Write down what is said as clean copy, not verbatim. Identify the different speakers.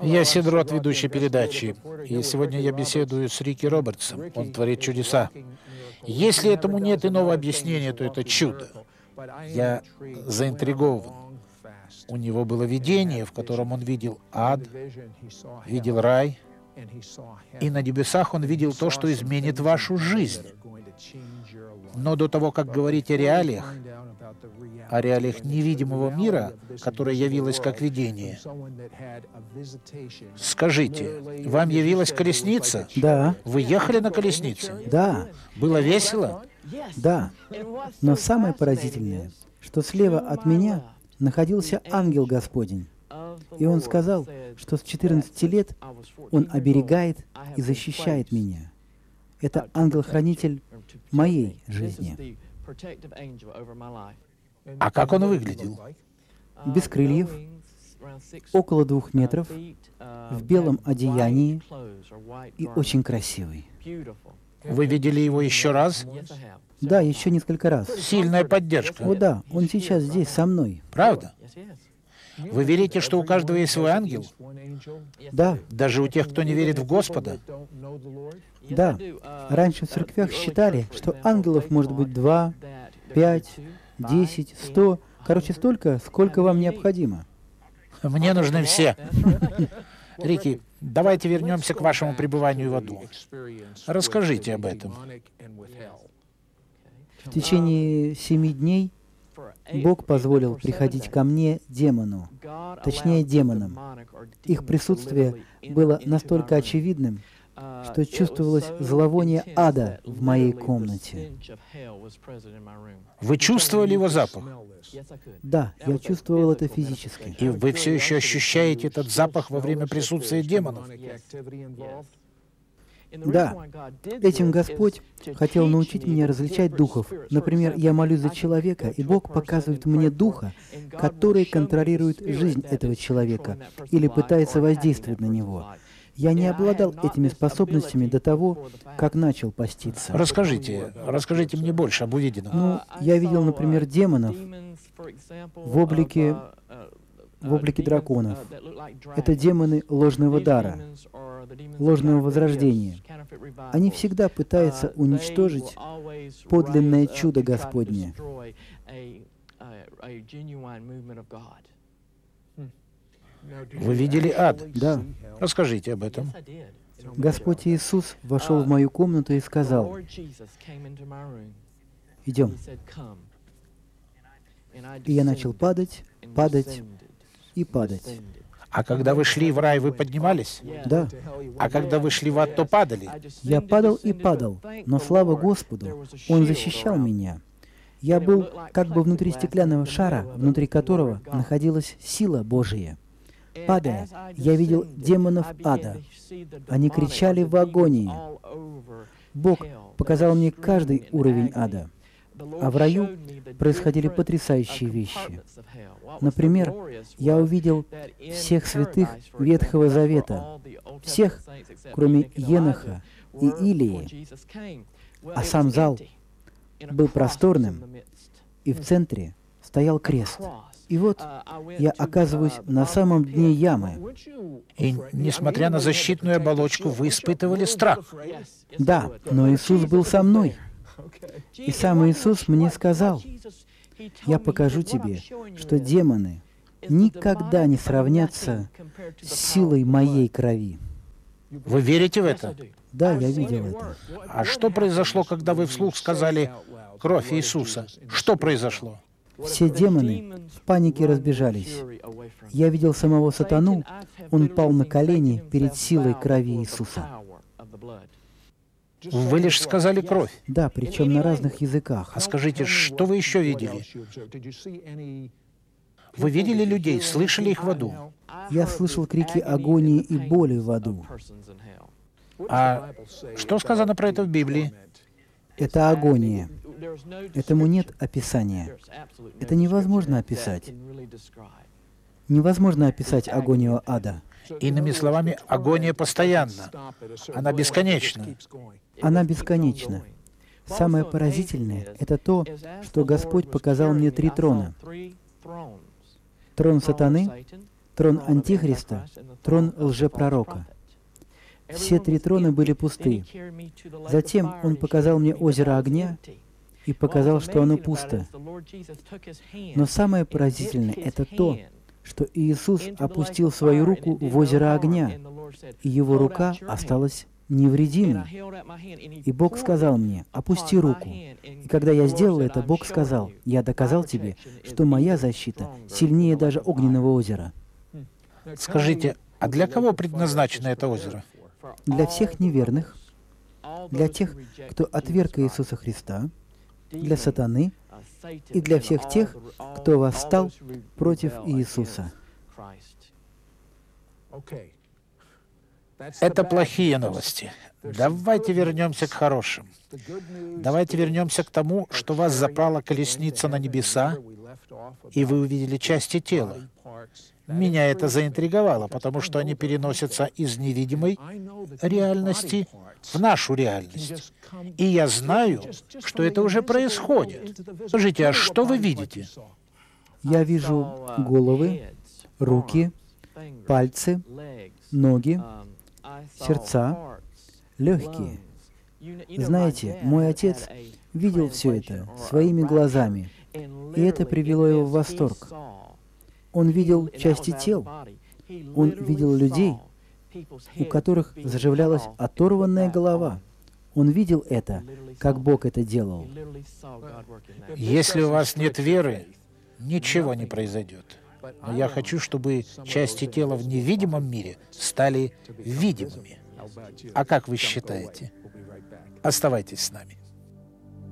Speaker 1: Я Сид Рот, ведущий передачи, и сегодня я беседую с Рики Робертсом. Он творит чудеса. Если этому нет иного объяснения, то это чудо. Я заинтригован. У него было видение, в котором он видел ад, видел рай, и на небесах он видел то, что изменит вашу жизнь. Но до того, как говорить о реалиях невидимого мира, которое явилось как видение, скажите, вам явилась колесница?
Speaker 2: Да.
Speaker 1: Вы ехали на колеснице?
Speaker 2: Да.
Speaker 1: Было весело?
Speaker 2: Да. Но самое поразительное, что слева от меня находился ангел Господень. И он сказал, что с 14 лет он оберегает и защищает меня. Это ангел-хранитель моей жизни.
Speaker 1: А как он выглядел?
Speaker 2: Без крыльев, около 2 метров, в белом одеянии и очень красивый.
Speaker 1: Вы видели его еще раз?
Speaker 2: Да, еще несколько раз.
Speaker 1: Сильная поддержка.
Speaker 2: О да, он сейчас здесь со мной.
Speaker 1: Правда? Вы верите, что у каждого есть свой ангел?
Speaker 2: Да,
Speaker 1: Даже у тех, кто не верит в Господа?
Speaker 2: да. Раньше в церквях считали, что ангелов может быть 2, 5, 10, 100. Короче, столько, сколько вам необходимо.
Speaker 1: Мне нужны все. Рики, давайте вернемся к вашему пребыванию в аду. Расскажите об этом.
Speaker 2: В течение 7 дней Бог позволил приходить ко мне демону, точнее демонам. Их присутствие было настолько очевидным, что чувствовалось зловоние ада в моей комнате.
Speaker 1: Вы чувствовали его запах?
Speaker 2: Да, я чувствовал это физически.
Speaker 1: И вы все еще ощущаете этот запах во время присутствия демонов?
Speaker 2: Да, этим Господь хотел научить меня различать духов. Например, я молюсь за человека, и Бог показывает мне духа, который контролирует жизнь этого человека или пытается воздействовать на него. Я не обладал этими способностями до того, как начал поститься.
Speaker 1: Расскажите мне больше об увиденном.
Speaker 2: Ну, я видел, например, демонов в облике драконов. Это демоны ложного дара, ложного возрождения. Они всегда пытаются уничтожить подлинное чудо Господне.
Speaker 1: Вы видели ад?
Speaker 2: Да.
Speaker 1: Расскажите об этом.
Speaker 2: Господь Иисус вошел в мою комнату и сказал: «Идем». И я начал падать, падать и падать.
Speaker 1: А когда вы шли в рай, вы поднимались?
Speaker 2: Да.
Speaker 1: А когда вы шли в ад, то падали?
Speaker 2: Я падал и падал, но слава Господу, Он защищал меня. Я был как бы внутри стеклянного шара, внутри которого находилась сила Божия. Падая, я видел демонов ада. Они кричали в агонии. Бог показал мне каждый уровень ада. А в раю происходили потрясающие вещи. Например, я увидел всех святых Ветхого Завета, всех, кроме Еноха и Илии. А сам зал был просторным, и в центре стоял крест. И вот я оказываюсь на самом дне ямы.
Speaker 1: И, несмотря на защитную оболочку, вы испытывали страх.
Speaker 2: Да, но Иисус был со мной. И сам Иисус мне сказал: «Я покажу тебе, что демоны никогда не сравнятся с силой моей крови».
Speaker 1: Вы верите в это?
Speaker 2: Да, я видел это.
Speaker 1: А что произошло, когда вы вслух сказали «кровь Иисуса»? Что произошло?
Speaker 2: Все демоны в панике разбежались. Я видел самого сатану, он пал на колени перед силой крови Иисуса.
Speaker 1: Вы лишь сказали «кровь».
Speaker 2: Да, причем на разных языках.
Speaker 1: А скажите, что вы еще видели? Вы видели людей, слышали их в аду?
Speaker 2: Я слышал крики агонии и боли в аду.
Speaker 1: А что сказано про это в Библии?
Speaker 2: Это агония. Этому нет описания. Это невозможно описать. Невозможно описать агонию ада.
Speaker 1: Иными словами, агония постоянна. Она бесконечна.
Speaker 2: Она бесконечна. Самое поразительное — это то, что Господь показал мне 3 трона. Трон сатаны, трон Антихриста, трон лжепророка. Все три трона были пусты. Затем Он показал мне озеро огня и показал, что оно пусто. Но самое поразительное — это то, что Иисус опустил свою руку в озеро огня, и Его рука осталась невредимой. И Бог сказал мне: «Опусти руку». И когда я сделал это, Бог сказал: «Я доказал тебе, что моя защита сильнее даже огненного озера».
Speaker 1: Скажите, а для кого предназначено это озеро?
Speaker 2: Для всех неверных, для тех, кто отверг Иисуса Христа, для сатаны и для всех тех, кто восстал против Иисуса.
Speaker 1: Это плохие новости. Давайте вернемся к хорошим. Давайте вернемся к тому, что вас запала колесница на небеса, и вы увидели части тела. Меня это заинтриговало, потому что они переносятся из невидимой реальности в нашу реальность. И я знаю, что это уже происходит. Скажите, а что вы видите?
Speaker 2: Я вижу головы, руки, пальцы, ноги, сердца, легкие. Знаете, мой отец видел все это своими глазами, и это привело его в восторг. Он видел части тел, он видел людей, у которых заживлялась оторванная голова. Он видел это, как Бог это делал.
Speaker 1: Если у вас нет веры, ничего не произойдет. Но я хочу, чтобы части тела в невидимом мире стали видимыми. А как вы считаете? Оставайтесь с нами.